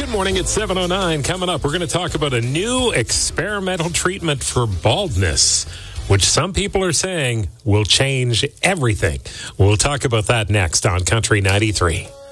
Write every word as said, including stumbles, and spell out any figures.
Good morning. It's seven oh nine. Coming up, we're going to talk about a new experimental treatment for baldness, which some people are saying will change everything. We'll talk about that next on Country ninety-three.